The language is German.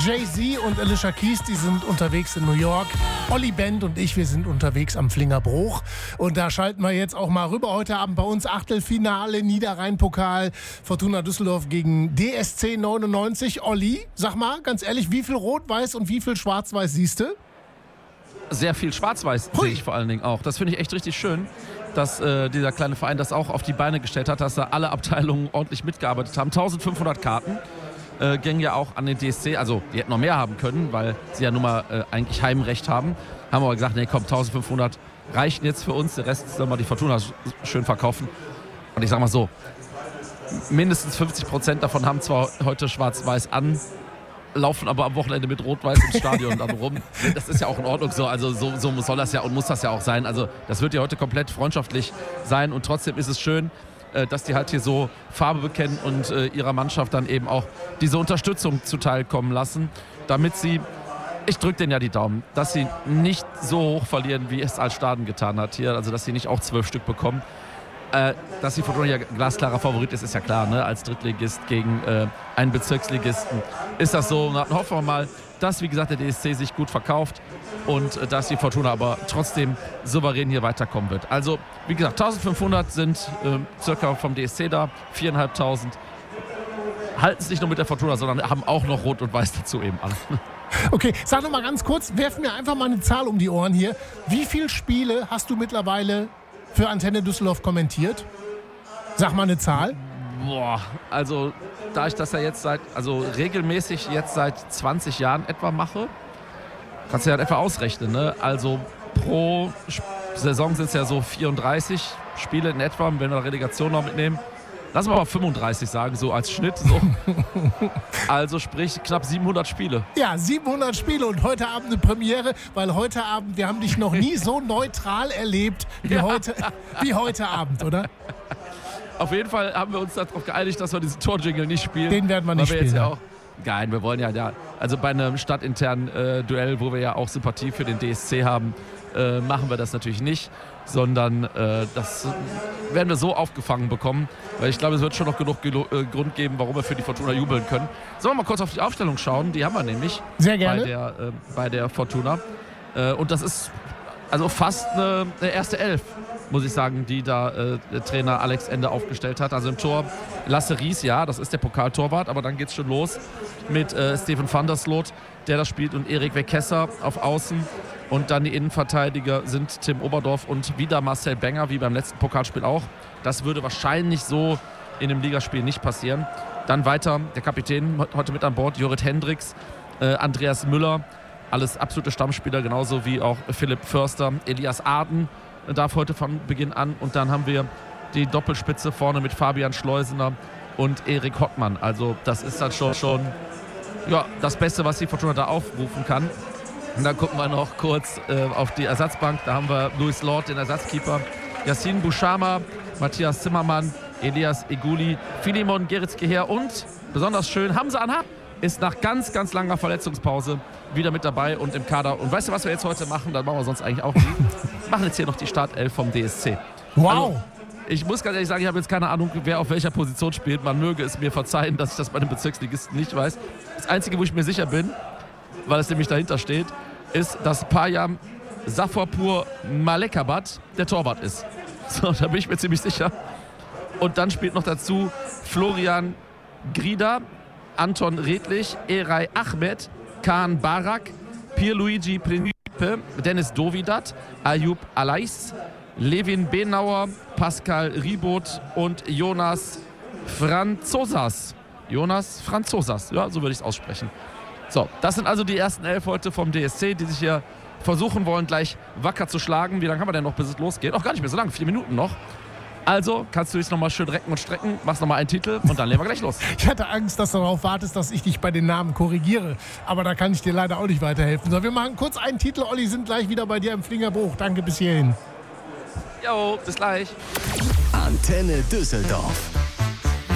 Jay-Z und Alicia Keys, die sind unterwegs in New York. Olli Bend und ich, wir sind unterwegs am Flingerbruch. Und da schalten wir jetzt auch mal rüber. Heute Abend bei uns Achtelfinale, Niederrhein-Pokal, Fortuna Düsseldorf gegen DSC 99. Olli, sag mal, ganz ehrlich, wie viel Rot-Weiß und wie viel Schwarz-Weiß siehst du? Sehr viel Schwarz-Weiß sehe ich vor allen Dingen auch. Das finde ich echt richtig schön, dass dieser kleine Verein das auch auf die Beine gestellt hat, dass da alle Abteilungen ordentlich mitgearbeitet haben. 1500 Karten gingen ja auch an den DSC, also die hätten noch mehr haben können, weil sie ja nun mal eigentlich Heimrecht haben. Haben aber gesagt, nee komm, 1500 reichen jetzt für uns, der Rest soll mal die Fortuna schön verkaufen. Und ich sag mal so, mindestens 50% davon haben zwar heute Schwarz-Weiß an, laufen aber am Wochenende mit Rot-Weiß im Stadion dann rum. Das ist ja auch in Ordnung so, also so soll das ja und muss das ja auch sein. Also das wird ja heute komplett freundschaftlich sein und trotzdem ist es schön, dass die halt hier so Farbe bekennen und ihrer Mannschaft dann eben auch diese Unterstützung zuteilkommen lassen, damit sie, ich drücke denen ja die Daumen, dass sie nicht so hoch verlieren, wie es Altstaden getan hat hier, also dass sie nicht auch 12 Stück bekommen. Dass die Fortuna ja glasklarer Favorit ist ja klar, ne? Als Drittligist gegen einen Bezirksligisten ist das so. Dann hoffen wir mal, dass, wie gesagt, der DSC sich gut verkauft und dass die Fortuna aber trotzdem souverän hier weiterkommen wird. Also, wie gesagt, 1500 sind circa vom DSC da, 4.500 halten es nicht nur mit der Fortuna, sondern haben auch noch Rot und Weiß dazu eben an. Okay, sag noch mal ganz kurz, werf mir einfach mal eine Zahl um die Ohren hier. Wie viele Spiele hast du mittlerweile für Antenne Düsseldorf kommentiert? Sag mal eine Zahl. Boah, also da ich das ja jetzt regelmäßig jetzt seit 20 Jahren etwa mache, kannst du ja etwa ausrechnen, ne? Also pro Saison sind es ja so 34 Spiele in etwa, wenn wir die Relegation noch mitnehmen. Lass mal 35 sagen, so als Schnitt. So. Also sprich knapp 700 Spiele. Ja, 700 Spiele und heute Abend eine Premiere, weil heute Abend, wir haben dich noch nie so neutral erlebt wie heute Abend, oder? Auf jeden Fall haben wir uns darauf geeinigt, dass wir diesen Torjingle nicht spielen. Den werden wir nicht spielen. Nein, wir wollen ja, also bei einem stadtinternen Duell, wo wir ja auch Sympathie für den DSC haben, machen wir das natürlich nicht, sondern das werden wir so aufgefangen bekommen, weil ich glaube, es wird schon noch genug Grund geben, warum wir für die Fortuna jubeln können. Sollen wir mal kurz auf die Aufstellung schauen? Die haben wir nämlich. Sehr gerne. Bei der Fortuna. Und das ist also fast eine erste Elf, muss ich sagen, die da der Trainer Alex Ende aufgestellt hat. Also im Tor Lasse Ries, ja, das ist der Pokaltorwart, aber dann geht's schon los mit Steven van der Sloot, der das spielt, und Erik Wekesser auf Außen. Und dann die Innenverteidiger sind Tim Oberdorf und wieder Marcel Benger, wie beim letzten Pokalspiel auch. Das würde wahrscheinlich so in einem Ligaspiel nicht passieren. Dann weiter der Kapitän heute mit an Bord, Jorrit Hendricks, Andreas Müller, alles absolute Stammspieler, genauso wie auch Philipp Förster. Elias Aden darf heute von Beginn an. Und dann haben wir die Doppelspitze vorne mit Fabian Schleusener und Erik Hottmann. Also das ist dann schon ja, das Beste, was die Fortuna da aufrufen kann. Und dann gucken wir noch kurz auf die Ersatzbank. Da haben wir Louis Lord, den Ersatzkeeper, Yassin Bouchama, Matthias Zimmermann, Elias Eguli, Filimon Geritz-Geher und besonders schön Hamza Anhar ist nach ganz, ganz langer Verletzungspause wieder mit dabei und im Kader. Und weißt du, was wir jetzt heute machen? Dann machen wir sonst eigentlich auch nie. Wir machen jetzt hier noch die Startelf vom DSC. Wow! Also, ich muss ganz ehrlich sagen, ich habe jetzt keine Ahnung, wer auf welcher Position spielt. Man möge es mir verzeihen, dass ich das bei den Bezirksligisten nicht weiß. Das Einzige, wo ich mir sicher bin, weil es nämlich dahinter steht, ist, dass Payam Safarpur Malekabad der Torwart ist. So, da bin ich mir ziemlich sicher. Und dann spielt noch dazu Florian Grida, Anton Redlich, Eray Ahmed, Kaan Barak, Pierluigi Principe, Dennis Dovidat, Ayub Alais, Levin Benauer, Pascal Ribot und Jonas Franzosas. Jonas Franzosas, ja, so würde ich es aussprechen. So, das sind also die ersten 11 heute vom DSC, die sich hier versuchen wollen, gleich wacker zu schlagen. Wie lange haben wir denn noch, bis es losgeht? Auch gar nicht mehr so lange, 4 Minuten noch. Also kannst du dich nochmal schön recken und strecken, machst nochmal einen Titel und dann legen wir gleich los. Ich hatte Angst, dass du darauf wartest, dass ich dich bei den Namen korrigiere. Aber da kann ich dir leider auch nicht weiterhelfen. So, wir machen kurz einen Titel. Olli, sind gleich wieder bei dir im Flingerbruch. Danke bis hierhin. Jo, bis gleich. Antenne Düsseldorf.